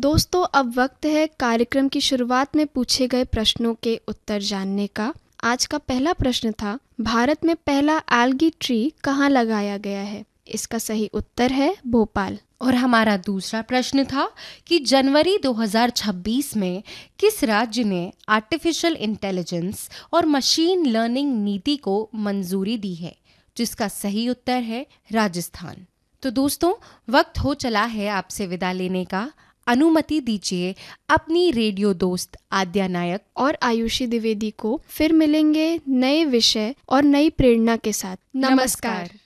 दोस्तों, अब वक्त है कार्यक्रम की शुरुआत में पूछे गए प्रश्नों के उत्तर जानने का। आज का पहला प्रश्न था, भारत में पहला एल्गी ट्री कहाँ लगाया गया है? इसका सही उत्तर है भोपाल। और हमारा दूसरा प्रश्न था कि जनवरी 2026 में किस राज्य ने आर्टिफिशियल इंटेलिजेंस और मशीन लर्निंग नीति को मंजूरी दी है? जिसका सही उत्तर है राजस्थान। तो दोस्तों, वक्त हो चला है आपसे विदा लेने का। अनुमति दीजिए अपनी रेडियो दोस्त आद्या नायक और आयुषी द्विवेदी को। फिर मिलेंगे नए विषय और नई प्रेरणा के साथ। नमस्कार।